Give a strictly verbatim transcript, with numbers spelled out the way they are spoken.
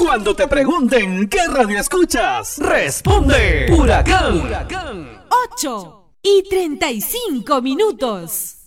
Cuando te pregunten qué radio escuchas, responde Huracán. Huracán. ocho y treinta y cinco minutos.